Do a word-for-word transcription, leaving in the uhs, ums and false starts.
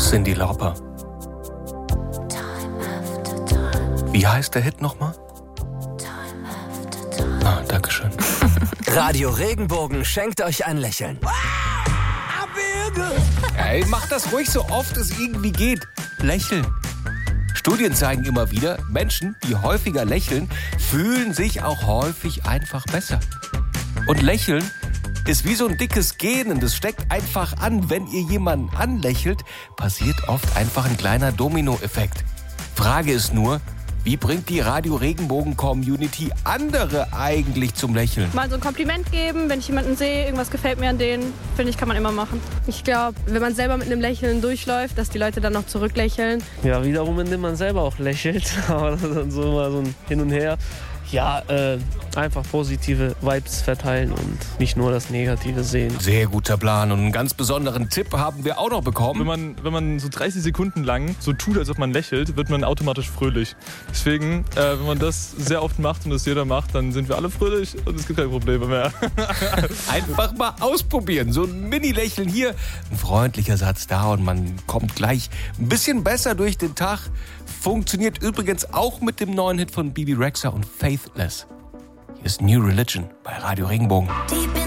Cyndi Lauper. Wie heißt der Hit nochmal? Ah, dankeschön. Radio Regenbogen schenkt euch ein Lächeln. Ey, macht das ruhig so oft es irgendwie geht. Lächeln. Studien zeigen immer wieder, Menschen, die häufiger lächeln, fühlen sich auch häufig einfach besser. Und Lächeln ist wie so ein dickes Gen, und das steckt einfach an. Wenn ihr jemanden anlächelt, passiert oft einfach ein kleiner Dominoeffekt. Frage ist nur, wie bringt die Radio Regenbogen Community andere eigentlich zum Lächeln? Mal so ein Kompliment geben, wenn ich jemanden sehe, irgendwas gefällt mir an denen, finde ich, kann man immer machen. Ich glaube, wenn man selber mit einem Lächeln durchläuft, dass die Leute dann noch zurücklächeln. Ja, wiederum, indem man selber auch lächelt, aber das ist dann so immer so ein Hin und Her. Ja, äh, einfach positive Vibes verteilen und nicht nur das Negative sehen. Sehr guter Plan, und einen ganz besonderen Tipp haben wir auch noch bekommen. Wenn man, wenn man so dreißig Sekunden lang so tut, als ob man lächelt, wird man automatisch fröhlich. Deswegen, äh, wenn man das sehr oft macht und das jeder macht, dann sind wir alle fröhlich und es gibt keine Probleme mehr. Einfach mal ausprobieren. So ein Mini-Lächeln hier, ein freundlicher Satz da, und man kommt gleich ein bisschen besser durch den Tag. Funktioniert übrigens auch mit dem neuen Hit von Bebe Rexha und Faithless. Hier ist New Religion bei Radio Regenbogen.